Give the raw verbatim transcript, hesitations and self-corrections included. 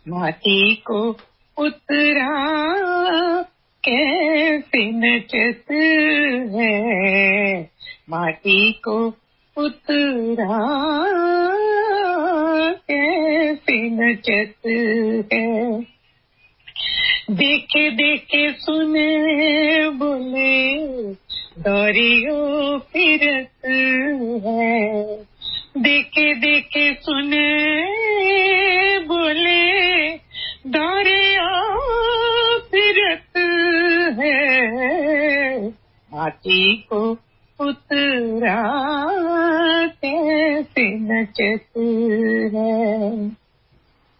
माटी को उतरा कैसे नचत है, माटी को उतरा कैसे नचत है। देखे देखे सुने बोले दौरियो फिरत है, देखे देखे सुने बोले दौरियो फिरत है। माटी को उतरा कैसे नचत है।